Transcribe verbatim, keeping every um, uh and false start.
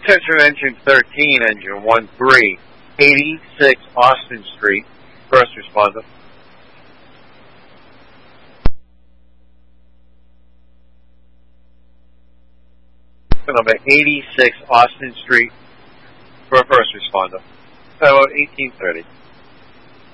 Attention engine thirteen, engine one three, eighty-six Austin Street, first responder. Number eighty-six Austin Street for a first responder. So eighteen thirty.